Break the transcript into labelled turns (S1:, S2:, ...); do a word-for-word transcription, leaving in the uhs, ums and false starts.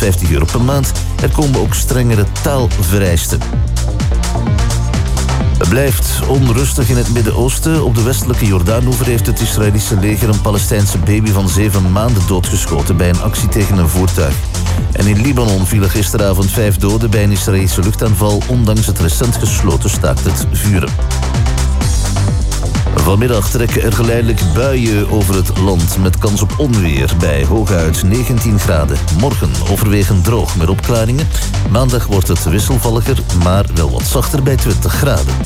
S1: vijftig euro per maand. Er komen ook strengere taalvereisten. Het blijft onrustig in het Midden-Oosten. Op de westelijke Jordaanoever heeft het Israëlische leger een Palestijnse baby van zeven maanden doodgeschoten bij een actie tegen een voertuig. En in Libanon vielen gisteravond vijf doden bij een Israëlische luchtaanval, ondanks het recent gesloten staakt het vuren. Vanmiddag trekken er geleidelijk buien over het land met kans op onweer bij hooguit negentien graden. Morgen overwegend droog met opklaringen. Maandag wordt het wisselvalliger, maar wel wat zachter bij twintig graden.